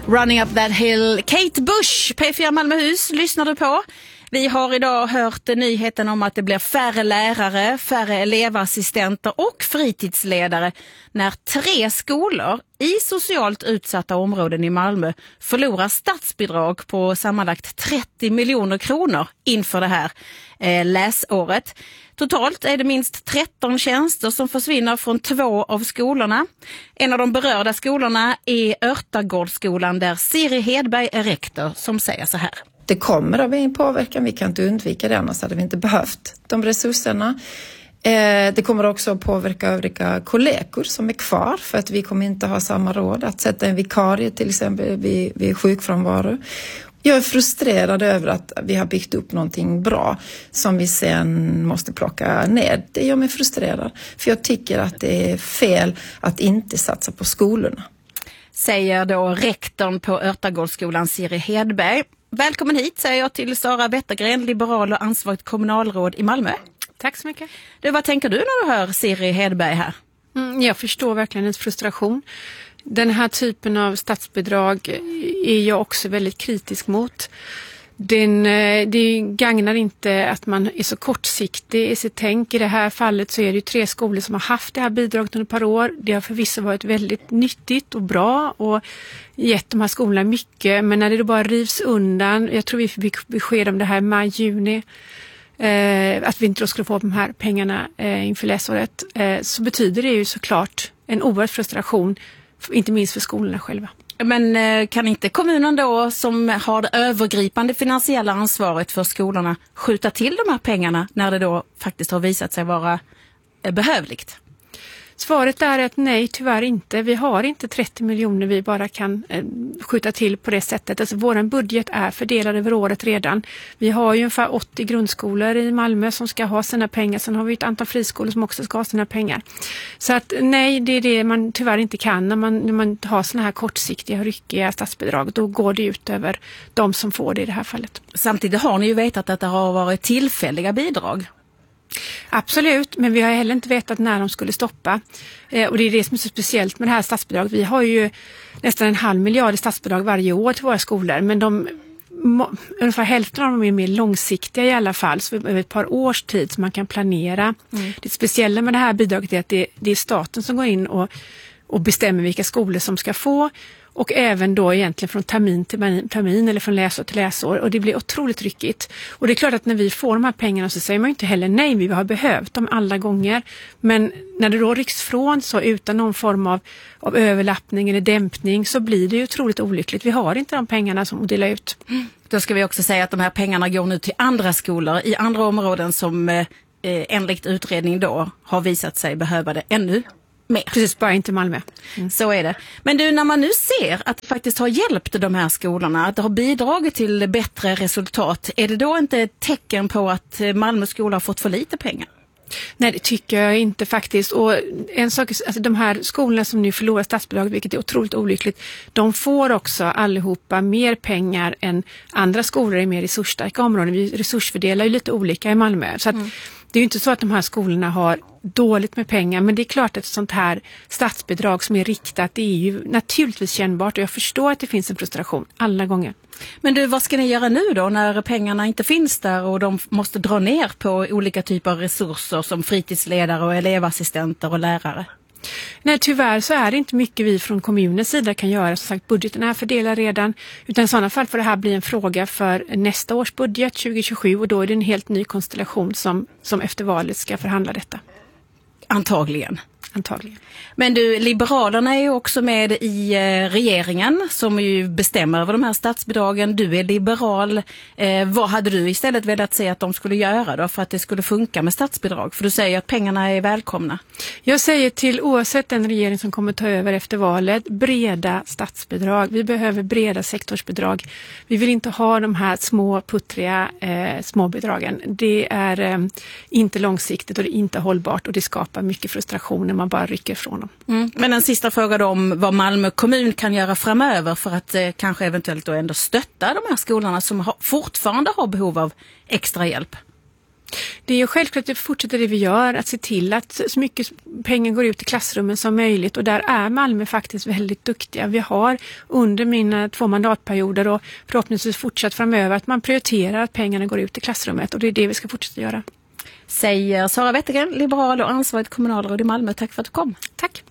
Running Up That Hill. Kate Bush, P4 Malmöhus, lyssnar du på? Vi har idag hört nyheten om att det blir färre lärare, färre elevassistenter och fritidsledare när 3 skolor i socialt utsatta områden i Malmö förlorar statsbidrag på sammanlagt 30 miljoner kronor inför det här läsåret. Totalt är det minst 13 tjänster som försvinner från 2 av skolorna. En av de berörda skolorna är Örtagårdsskolan där Siri Hedberg är rektor som säger så här. Det kommer att bli en påverkan, vi kan inte undvika det, annars hade vi inte behövt de resurserna. Det kommer också att påverka övriga kollegor som är kvar för att vi kommer inte ha samma råd att sätta en vikarie till exempel vid sjukfrånvaro. Jag är frustrerad över att vi har byggt upp någonting bra som vi sen måste plocka ner. Det gör mig frustrerad för jag tycker att det är fel att inte satsa på skolorna. Säger då rektorn på Örtagårdsskolan Siri Hedberg. Välkommen hit säger jag till Sara Wettergren, liberal och ansvarigt kommunalråd i Malmö. Tack så mycket. Du, vad tänker du när du hör Siri Hedberg här? Jag förstår verkligen hennes frustration. Den här typen av statsbidrag är jag också väldigt kritisk mot. Det gagnar inte att man är så kortsiktig i sitt tänk. I det här fallet så är det ju 3 skolor som har haft det här bidraget under ett par år. Det har förvisso varit väldigt nyttigt och bra och gett de här skolorna mycket. Men när det då bara rivs undan, jag tror vi fick besked om det här i maj-juni, att vi inte då skulle få de här pengarna inför läsåret, så betyder det ju såklart en oerhörd frustration, inte minst för skolorna själva. Men kan inte kommunen då, som har det övergripande finansiella ansvaret för skolorna, skjuta till de här pengarna när det då faktiskt har visat sig vara behövligt? Svaret är att nej, tyvärr inte. Vi har inte 30 miljoner vi bara kan skjuta till på det sättet. Alltså våran budget är fördelad över året redan. Vi har ju ungefär 80 grundskolor i Malmö som ska ha sina pengar. Sen har vi ett antal friskolor som också ska ha sina pengar. Så att nej, det är det man tyvärr inte kan när man har såna här kortsiktiga, ryckiga statsbidrag. Då går det ut över de som får det i det här fallet. Samtidigt har ni ju vetat att det har varit tillfälliga bidrag. Absolut, men vi har heller inte vetat när de skulle stoppa. Och det är det som är så speciellt med det här statsbidraget. Vi har ju nästan 1,5 miljard i statsbidrag varje år till våra skolor. Men ungefär hälften av dem är mer långsiktiga i alla fall. Så över ett par års tid som man kan planera. Det speciella med det här bidraget är att det är staten som går in och bestämmer vilka skolor som ska få. Och även då egentligen från termin till termin eller från läsår till läsår. Och det blir otroligt ryckigt. Och det är klart att när vi får de här pengarna så säger man inte heller nej, vi har behövt dem alla gånger. Men när det då rycks från så utan någon form av överlappning eller dämpning så blir det ju otroligt olyckligt. Vi har inte de pengarna som att dela ut. Då ska vi också säga att de här pengarna går nu till andra skolor i andra områden som enligt utredning då har visat sig behöva det ännu mer. Precis, bara inte Malmö. Så är det. Men du, när man nu ser att det faktiskt har hjälpt de här skolorna, att det har bidragit till bättre resultat, är det då inte ett tecken på att Malmö skola har fått för lite pengar? Nej, det tycker jag inte faktiskt. Och en sak, alltså de här skolorna som nu förlorar statsbidrag, vilket är otroligt olyckligt, de får också allihopa mer pengar än andra skolor i mer resursstarka områden. Vi resursfördelar ju lite olika i Malmö. Så att det är ju inte så att de här skolorna har dåligt med pengar, men det är klart att ett sånt här statsbidrag som är riktat, det är ju naturligtvis kännbart och jag förstår att det finns en frustration alla gånger. Men du, vad ska ni göra nu då när pengarna inte finns där och de måste dra ner på olika typer av resurser som fritidsledare och elevassistenter och lärare? Nej, tyvärr så är det inte mycket vi från kommunens sida kan göra. Som sagt, budgeten är fördelad redan. Utan i sådana fall får det här bli en fråga för nästa års budget 2027 och då är det en helt ny konstellation som efter valet ska förhandla detta. Antagligen. Antagligen. Men du, Liberalerna är ju också med i regeringen som ju bestämmer över de här statsbidragen. Du är liberal. Vad hade du istället velat se att de skulle göra då för att det skulle funka med statsbidrag? För du säger att pengarna är välkomna. Jag säger till oavsett den regering som kommer ta över efter valet, breda statsbidrag. Vi behöver breda sektorsbidrag. Vi vill inte ha de här små puttriga småbidragen. Det är inte långsiktigt och det är inte hållbart och det skapar mycket frustration när man bara rycker från dem. Men en sista fråga då om vad Malmö kommun kan göra framöver för att kanske eventuellt då ändå stötta de här skolorna som fortfarande har behov av extra hjälp. Det är ju självklart att fortsätta det vi gör, att se till att så mycket pengar går ut i klassrummen som möjligt, och där är Malmö faktiskt väldigt duktiga. Vi har under mina 2 mandatperioder och förhoppningsvis fortsatt framöver att man prioriterar att pengarna går ut i klassrummet, och det är det vi ska fortsätta göra. Säger Sara Wettergren, liberal och ansvarigt kommunalråd i Malmö. Tack för att du kom. Tack.